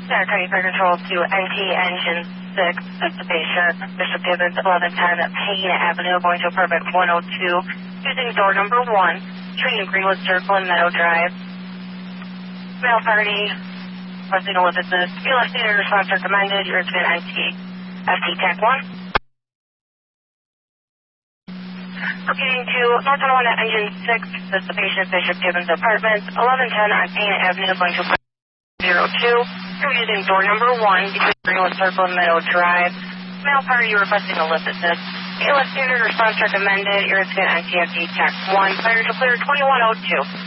Center County Fire Control to NT Engine 6, that's the patient, Bishop Gibbons, 1110 Payne Avenue, going to apartment 102, using door number 1, treating Greenwood Circle and Meadow Drive. Male party, requesting a visit. ELS standard response recommended, you're to NT. FT Tech 1. Repeating to North Carolina Engine 6, that's the patient, Bishop Gibbons Apartments, 1110 on Payne Avenue, going to apartment 02. You're using door number 1 between Greenwood Circle and Meadow Drive. Male party requesting a lift assist. ALS standard response recommended. You're at NTFD Tech 1. Fire to clear 2102.